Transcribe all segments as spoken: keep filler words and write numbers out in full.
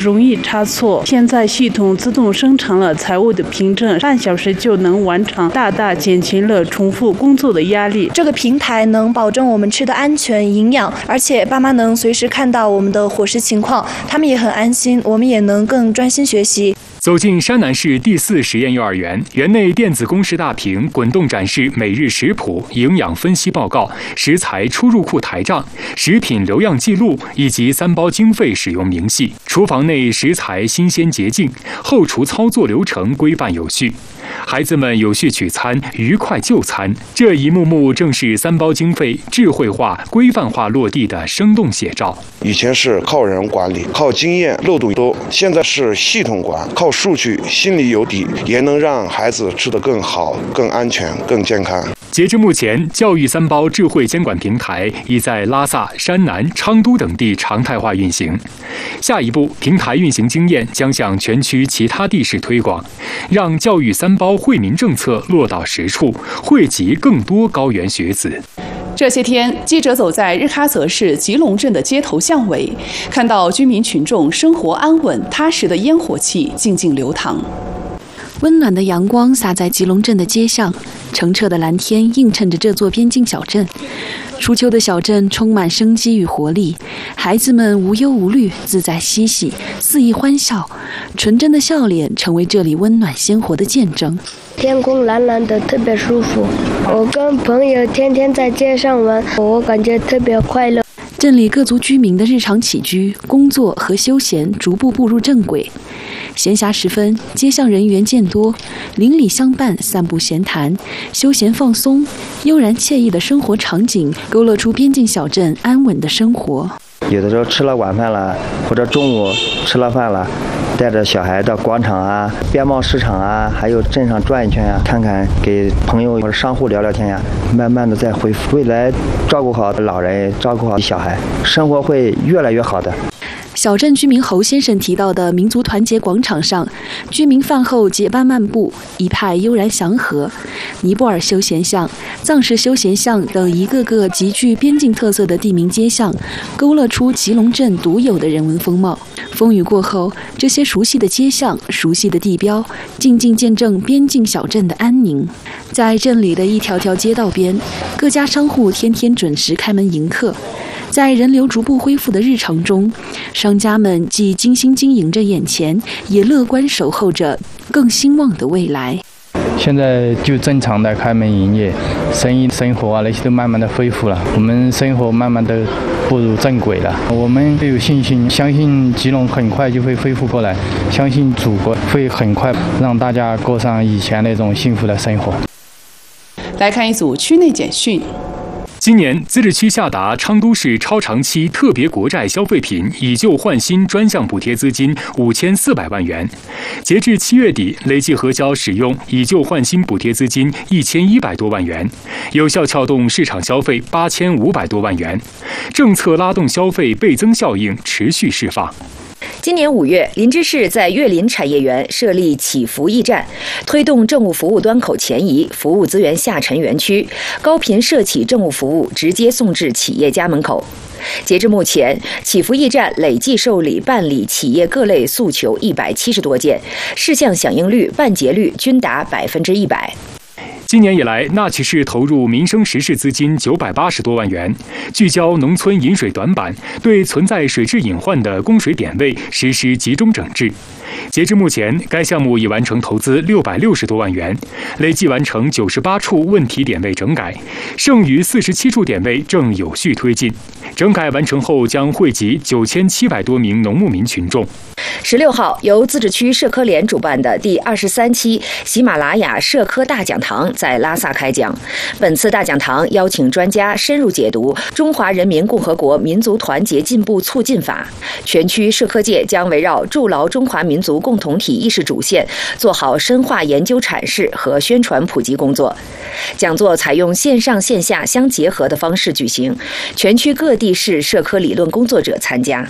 容易差错。现在系统自动生成了财务的凭证，半小时就能完成，大大减轻了重复工作的压力。 这个平台能保证我们吃的安全、营养，而且爸妈能随时看到我们的伙食情况，他们也很安心，我们也能更专心学习。 走进山南市第四实验幼儿园，园内电子公式大屏滚动展示每日食谱、营养分析报告、食材出入库台账、食品留样记录以及三包经费使用明细。厨房内食材新鲜洁净，后厨操作流程规范有序。孩子们有序取餐，愉快就餐，这一幕幕正是三包经费智慧化、规范化落地的生动写照。 以前是靠人管理，靠经验，漏洞多；现在是系统管，靠数据，心里有底，也能让孩子吃得更好、更安全、更健康。 截至目前，教育三包智慧监管平台已在拉萨、山南、昌都等地常态化运行。下一步，平台运行经验将向全区其他地市推广，让教育三包惠民政策落到实处，惠及更多高原学子。 这些天，记者走在日喀则市吉隆镇的街头巷尾，看到居民群众生活安稳踏实的烟火气静静流淌。 温暖的阳光洒在吉隆镇的街巷，澄澈的蓝天映衬着这座边境小镇。初秋的小镇充满生机与活力，孩子们无忧无虑，自在嬉戏，肆意欢笑，纯真的笑脸成为这里温暖鲜活的见证。 天空蓝蓝的，特别舒服。我跟朋友天天在街上玩，我感觉特别快乐。 镇里各族居民的日常起居、工作和休闲逐步步入正轨。闲暇时分，街巷人员渐多，邻里相伴，散步闲谈，休闲放松，悠然惬意的生活场景，勾勒出边境小镇安稳的生活。 有的时候吃了晚饭了，或者中午吃了饭了，带着小孩到广场啊、边贸市场啊，还有镇上转一圈啊，看看，给朋友或者商户聊聊天呀、啊，慢慢的再恢复。未来照顾好老人，照顾好小孩，生活会越来越好的。 小镇居民侯先生提到的民族团结广场上，居民饭后结伴漫步，一派悠然祥和。尼泊尔休闲巷、藏式休闲巷等一个个极具边境特色的地名街巷，勾勒出吉隆镇独有的人文风貌。风雨过后，这些熟悉的街巷、熟悉的地标，静静见证边境小镇的安宁。在镇里的一条条街道边，各家商户天天准时开门迎客。在人流逐步恢复的日常中，商家们既精心经营着眼前，也乐观守候着更兴旺的未来。 现在就正常的开门营业，生意、生活啊那些都慢慢的恢复了，我们生活慢慢的步入正轨了。我们都有信心，相信吉隆很快就会恢复过来，相信祖国会很快让大家过上以前那种幸福的生活。 来看一组区内简讯。 今年，自治区下达昌都市超长期特别国债消费品以旧换新专项补贴资金五千四百万元，截至七月底，累计核销使用以旧换新补贴资金一千一百多万元，有效撬动市场消费八千五百多万元，政策拉动消费倍增效应持续释放。 今年五月，林芝市在悦林产业园设立企服驿站，推动政务服务端口前移，服务资源下沉园区，高频社企政务服务直接送至企业家门口。截至目前，企服驿站累计受理办理企业各类诉求一百七十多件，事项响应率、办结率均达百分之一百。 今年以来，纳旗市投入民生实事资金九百八十多万元，聚焦农村饮水短板，对存在水质隐患的供水点位实施集中整治。截至目前，该项目已完成投资六百六十多万元，累计完成九十八处问题点位整改，剩余四十七处点位正有序推进。整改完成后，将惠及九千七百多名农牧民群众。 十六号，由自治区社科联主办的第二十三期喜马拉雅社科大讲堂在拉萨开讲。本次大讲堂邀请专家深入解读《中华人民共和国民族团结进步促进法》，全区社科界将围绕筑牢中华民族共同体意识主线，做好深化研究阐释和宣传普及工作。讲座采用线上线下相结合的方式举行，全区各地市社科理论工作者参加。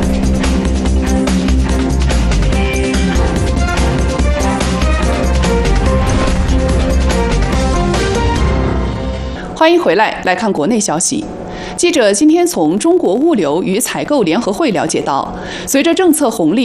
欢迎回来，来看国内消息。记者今天从中国物流与采购联合会了解到，随着政策红利